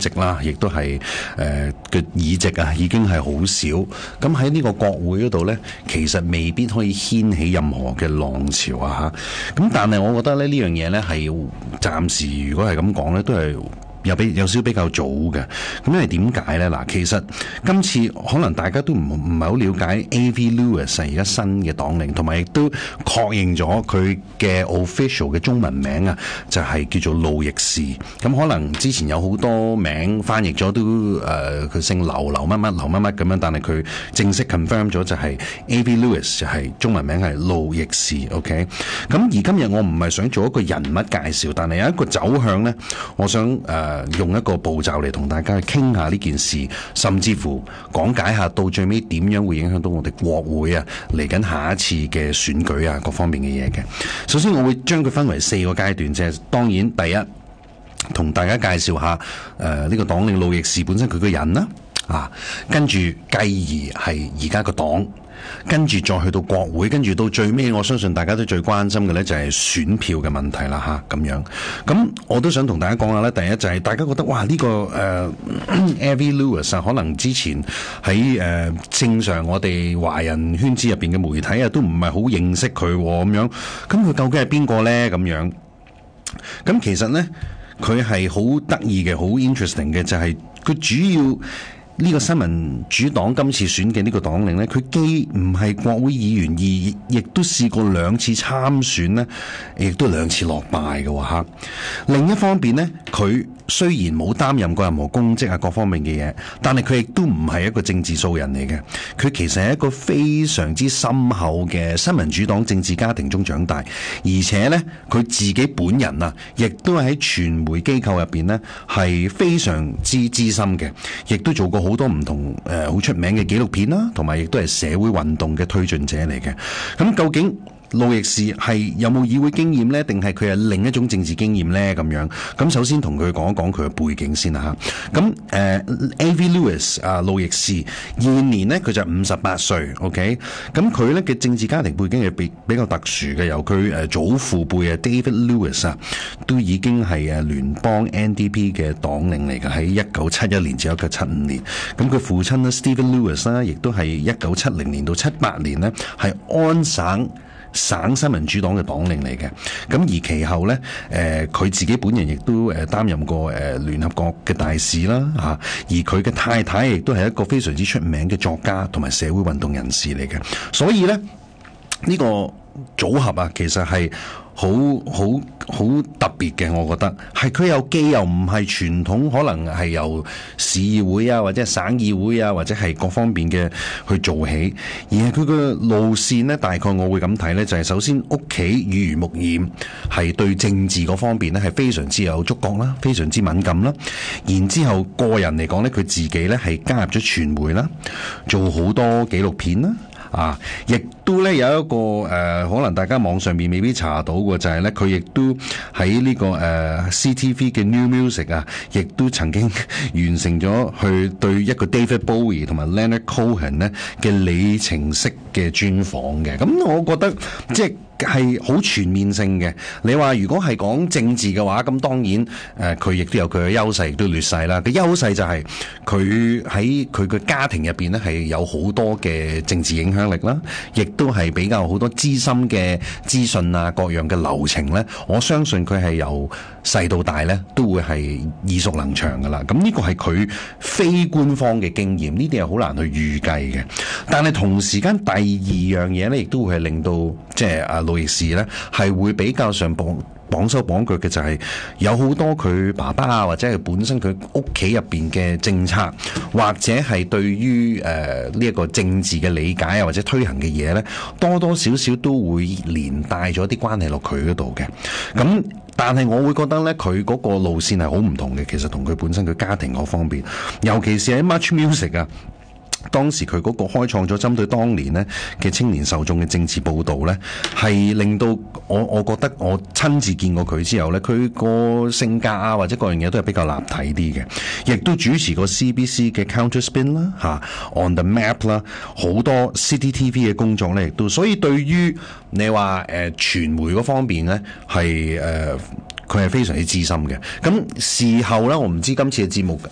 席啦，亦都係嘅議席啊，已經係好少。咁喺呢個國會嗰度呢，其實未必可以掀起任何嘅浪潮啊嚇。咁但係我覺得咧，呢樣嘢呢，係暫時如果係咁講呢，都係有少比較早嘅。咁因為點解呢？嗱，其實今次可能大家都唔係好了解 A.V. Lewis 而家新嘅黨領，同埋亦都確認咗佢嘅 official 嘅中文名啊，就係叫做路易士。咁可能之前有好多名翻譯咗都佢姓劉乜乜咁樣，但係佢正式 confirm 咗就係 A.V. Lewis 就係中文名係路易士。OK， 咁而今日我唔係想做一個人物介紹，但係有一個走向呢，我想用一個步驟嚟同大家去傾下呢件事，甚至乎講解下到最尾點樣會影響到我哋國會啊嚟緊下一次嘅選舉啊各方面嘅嘢嘅。首先我會將佢分為4個階段，即係當然第一同大家介紹下呢個黨領路易士本身佢個人啦，跟住繼而係而家個黨，跟住再去到國會，跟住到最尾我相信大家都最關心嘅呢就係選票嘅問題啦咁樣。咁我都想同大家講下呢，第一就係大家覺得哇呢個A.V. Lewis 可能之前喺正常我哋華人圈子入邊嘅媒體啊都唔係好認識佢咁樣，咁佢究竟係邊個呢？咁樣？咁其實呢，佢係好得意嘅，好 interesting 嘅，就係佢主要呢個新民主黨今次選嘅呢個黨領呢，佢既唔係國會議員，而亦都試過2次參選呢，亦都2次落敗嘅吓。另一方面呢，佢雖然冇擔任過任何公職啊各方面嘅嘢，但係佢亦都唔係一個政治素人嚟嘅。佢其實係一個非常之深厚嘅新民主黨政治家庭中長大，而且呢，佢自己本人啊，亦都喺傳媒機構入邊呢係非常之資深嘅，亦都做過好多唔同好出名嘅紀錄片啦，同埋亦都係社會運動嘅推進者嚟嘅。咁究竟路易士係有冇議會經驗呢？定係佢係另一種政治經驗呢？咁樣咁首先同佢講一講佢嘅背景先啦嚇。咁A.V. Lewis 路易士現年呢，佢就58歲 ，OK。咁佢咧嘅政治家庭背景係比較特殊嘅，由佢祖父輩David Lewis 都已經係聯邦 NDP 嘅黨領嚟嘅，喺1971年至1975年。咁佢父親呢 Stephen Lewis 啦，亦都係1970年到78年呢，係安省新民主黨嘅黨領嚟嘅。咁而其後呢，佢自己本人亦都擔任過聯合國嘅大使啦嚇，而佢嘅太太亦都係一個非常之出名嘅作家同埋社會運動人士嚟嘅。所以呢，呢個組合啊，其實係好特別嘅，我覺得係佢既又唔係傳統，可能係由市議會啊，或者省議會啊，或者係各方面嘅去做起，而係佢嘅路線呢，大概我會咁睇呢，就係首先屋企耳濡目染，係對政治嗰方面呢係非常之有觸覺啦，非常之敏感啦。然之後個人嚟講呢，佢自己呢係加入咗傳媒啦，做好多紀錄片啦。亦都咧有一個可能大家網上面未必查到嘅，就係咧佢亦都喺呢個CTV 嘅 New Music 啊，亦都曾經完成咗去對一個 David Bowie 同埋 Leonard Cohen 咧嘅里程式嘅專訪嘅。咁我覺得即係好全面性嘅。你話如果係講政治嘅話，咁當然佢亦都有佢嘅優勢，亦都劣勢啦。個優勢就係佢喺佢嘅家庭入邊咧係有好多嘅政治影響力啦，亦都係比較好多資深嘅資訊啊各樣嘅流程咧，我相信佢係由細到大咧都會係耳熟能詳噶啦。咁呢個係佢非官方嘅經驗，呢啲係好難去預計嘅。但係同時間第二樣嘢咧，亦都會係令到即係路易士咧係會比較上綁手綁腳嘅，就係有好多佢爸爸啊，或者係本身佢屋企入邊嘅政策，或者係對於呢一個政治嘅理解啊，或者推行嘅嘢咧，多多少少都會連帶咗啲關係落佢嗰度嘅。咁但係我會覺得咧，佢嗰個路線係好唔同嘅，其實同佢本身佢家庭嗰方面，尤其是喺 Much Music 啊。當時佢嗰個開創咗針對當年呢嘅青年受眾嘅政治報導呢，係令到我覺得我親自見過佢之後呢，佢個性格啊或者各樣嘢都係比較立體啲嘅，亦都主持過 CBC 嘅 Counter Spin 啦On the Map 啦，好多 City TV 嘅工作呢亦都，所以對於你話傳媒嗰方面呢係佢係非常之資深嘅。咁事後呢，我唔知今次嘅節目